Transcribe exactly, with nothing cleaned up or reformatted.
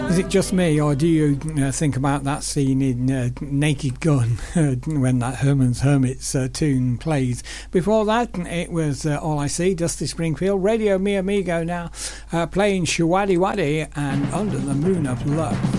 Is it just me, or do you uh, think about that scene in uh, Naked Gun when that Herman's Hermits uh, tune plays? Before that, it was uh, All I See, Dusty Springfield, Radio Mi Amigo now, uh, playing Shawaddy Waddy and Under the Moon of Love.